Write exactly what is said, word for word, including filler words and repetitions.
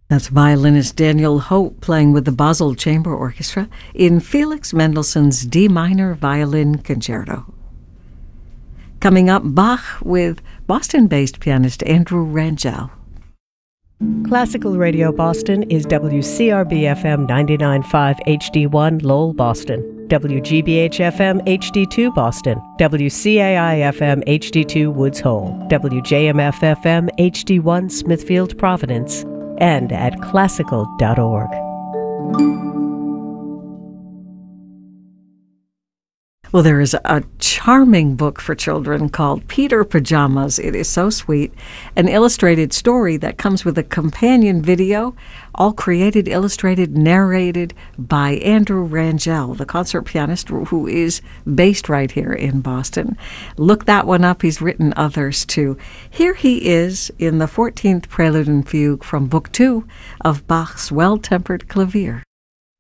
That's violinist Daniel Hope playing with the Basel Chamber Orchestra in Felix Mendelssohn's D minor violin concerto. Coming up, Bach with Boston-based pianist Andrew Rangel. Classical Radio Boston is W C R B F M ninety-nine point five H D one Lowell, Boston, W G B H F M H D two Boston, W C A I F M H D two Woods Hole, W J M F F M H D one Smithfield, Providence, and at classical dot org. Well, there is a charming book for children called Peter Pajamas. It is so sweet. An illustrated story that comes with a companion video, all created, illustrated, narrated by Andrew Rangel, the concert pianist who is based right here in Boston. Look that one up. He's written others too. Here he is in the fourteenth Prelude and Fugue from Book Two of Bach's Well-Tempered Clavier.